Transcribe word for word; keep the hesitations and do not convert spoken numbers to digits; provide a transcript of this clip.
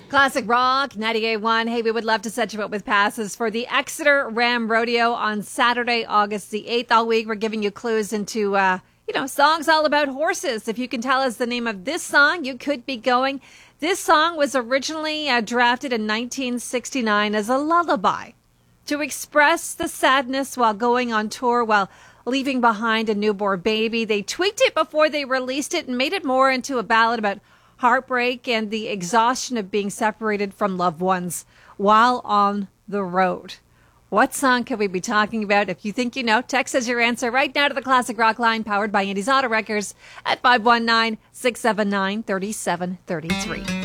Classic Rock, ninety-eight point one. Hey, we would love to set you up with passes for the Exeter Ram Rodeo on Saturday, August the eighth. All week, we're giving you clues into, uh, you know, songs all about horses. If you can tell us the name of this song, you could be going. This song was originally uh, drafted in nineteen sixty-nine as a lullaby to express the sadness while going on tour, while leaving behind a newborn baby. They tweaked it before they released it and made it more into a ballad about heartbreak and the exhaustion of being separated from loved ones while on the road. What song could we be talking about? If you think you know, text us your answer right now to the Classic Rock line powered by Andy's Auto Wreckers at five one nine, six seven nine, three seven three three.